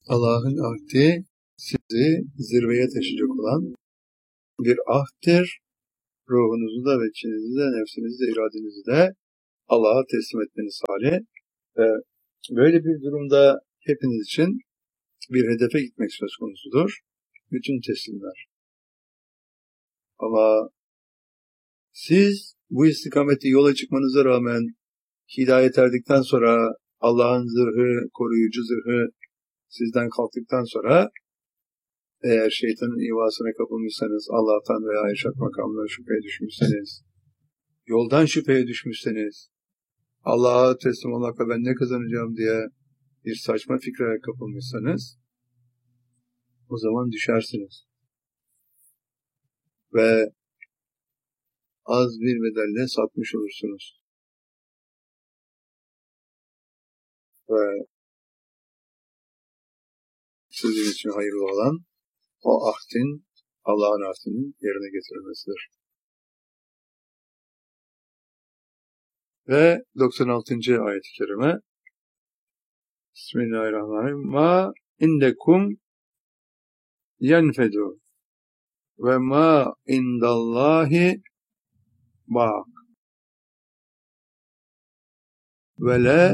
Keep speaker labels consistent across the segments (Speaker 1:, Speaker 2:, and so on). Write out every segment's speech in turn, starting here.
Speaker 1: Allah'ın ahdi sizi zirveye taşıyacak olan bir ahddir. Ruhunuzu da ve içinizi de, nefsinizi de, iradenizi de Allah'a teslim etmeniz hali. Ve böyle bir durumda hepiniz için bir hedefe gitmek söz konusudur. Bütün teslimler. Ama siz bu istikamette yola çıkmanıza rağmen hidayet erdikten sonra Allah'ın zırhı, koruyucu zırhı sizden kalktıktan sonra eğer şeytanın ivasına kapılmışsanız, Allah'tan veya irşad makamına şüpheye düşmüşseniz, yoldan şüpheye düşmüşseniz, Allah'a teslim olmakla ben ne kazanacağım diye bir saçma fikre kapılmışsanız, o zaman düşersiniz. Ve az bir bedelle satmış olursunuz. Ve sizin için hayırlı olan o ahdin, Allah'ın ahdinin yerine getirilmesidir. Ve 96. ayet-i kerime Bismillahirrahmanirrahim. Ma indekum yenfedu ve ma indallahi bak ve le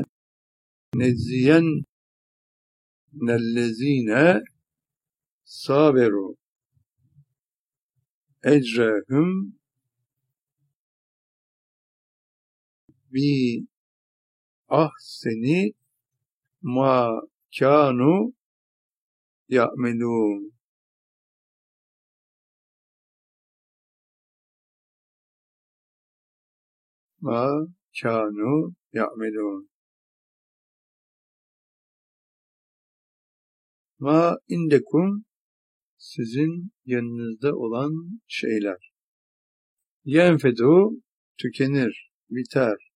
Speaker 1: nellezine saberu ecrehum bi ahseni ma kanu ya'melun. Ma kanu ya'melun. Ma indekum sizin yanınızda olan şeyler. Yenfedu tükenir, biter.